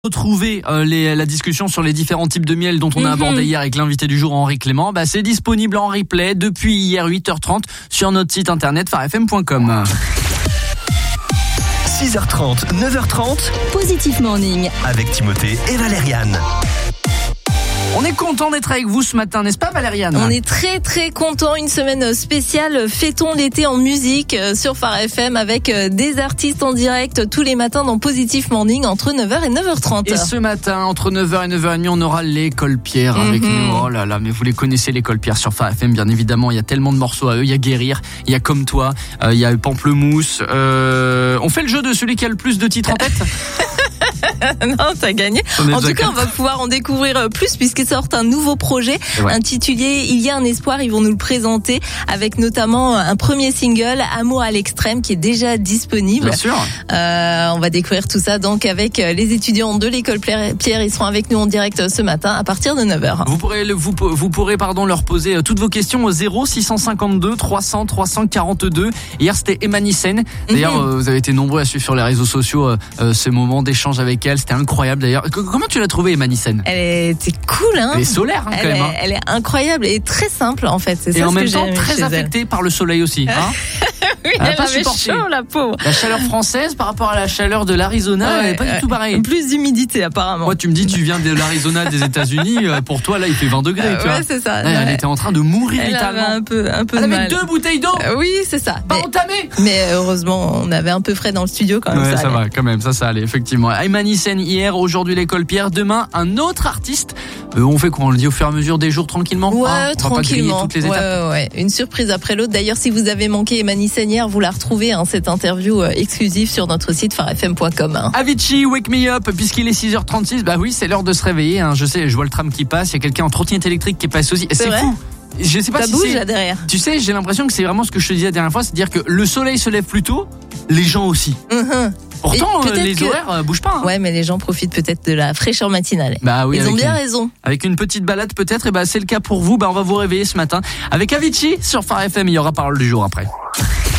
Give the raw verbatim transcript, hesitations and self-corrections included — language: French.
Retrouver euh, les, la discussion sur les différents types de miel dont on a mm-hmm. abordé hier avec l'invité du jour Henri Clément, bah, c'est disponible en replay depuis hier huit heures trente sur notre site internet phare f m point com. six heures trente, neuf heures trente, Positif Morning avec Timothée et Valériane. On est content d'être avec vous ce matin, n'est-ce pas Valériane ? On est très très content, une semaine spéciale Fêtons l'été en musique sur Phare F M avec des artistes en direct tous les matins dans Positif Morning entre neuf heures et neuf heures trente. Et ce matin, entre neuf heures et neuf heures trente, on aura l'école Pierre mm-hmm. avec nous. Oh là là, mais vous les connaissez l'école Pierre sur Phare F M bien évidemment, il y a tellement de morceaux à eux, il y a Guérir, il y a Comme toi, euh, il y a Pamplemousse. Euh... On fait le jeu de celui qui a le plus de titres en tête ? Non, t'as gagné. En tout cas, on va pouvoir en découvrir plus puisqu'ils sortent un nouveau projet ouais. intitulé Il y a un espoir. Ils vont nous le présenter avec notamment un premier single, Amour à l'extrême, qui est déjà disponible. Bien sûr. Euh, on va découvrir tout ça donc avec les étudiants de l'école Pierre. Ils seront avec nous en direct ce matin à partir de neuf heures. Vous pourrez, vous, vous pourrez pardon, leur poser toutes vos questions au zéro six cent cinquante-deux trois cents trois cent quarante-deux. Hier, c'était Emmanuel. D'ailleurs, mm-hmm. vous avez été nombreux à suivre sur les réseaux sociaux euh, ce moment d'échange avec elle. C'était incroyable d'ailleurs. Comment tu l'as trouvée, Emmanuel ? Elle était cool, hein. Elle est solaire, hein, elle quand même. Est, hein. Elle est incroyable et très simple, en fait. C'est et ça en ce même que temps, j'ai très affectée par le soleil aussi. Hein. Oui, elle, elle avait supporté. chaud, la pauvre. La chaleur française par rapport à la chaleur de l'Arizona, ouais, elle est pas ouais. du tout pareil. Plus d'humidité, apparemment. Moi, tu me dis, tu viens de l'Arizona, des États-Unis. Pour toi, là, il fait vingt degrés. Euh, tu ouais, vois. c'est ça. Ouais, elle était en train de mourir elle littéralement. Avait un peu, un peu elle de avait mal. deux bouteilles d'eau. Euh, oui, c'est ça. Pas mais, entamé. Mais heureusement, on avait un peu frais dans le studio quand même. Ouais, ça, ça va, quand même. Ça, ça allait, effectivement. Emmanuel hier, aujourd'hui l'école Pierre, demain un autre artiste. Euh, on fait quoi ? On le dit au fur et à mesure des jours tranquillement. Ouais, hein, on tranquillement. Va pas toutes les étapes. Ouais, ouais. Une surprise après l'autre. D'ailleurs, si vous avez manqué Emmanuel hier, vous la retrouvez hein, cette interview euh, exclusive sur notre site phare f m point com. Hein. Avicii, Wake Me Up, puisqu'il est six heures trente-six. Bah oui, c'est l'heure de se réveiller. Hein. Je sais, je vois le tram qui passe. Il y a quelqu'un en trottinette électrique qui passe aussi. Et c'est, c'est fou. Je sais pas ça si bouge c'est... là derrière. Tu sais, j'ai l'impression que c'est vraiment ce que je te disais la dernière fois, c'est-à-dire que le soleil se lève plus tôt, les gens aussi. Mm-hmm. Pourtant, les que... horaires euh, bougent pas. Hein. Ouais, mais les gens profitent peut-être de la fraîcheur matinale. Bah oui, ils ont bien une... raison. Avec une petite balade peut-être, et bah c'est le cas pour vous. Bah on va vous réveiller ce matin avec Avicii sur Phare F M. Il y aura parole du jour après.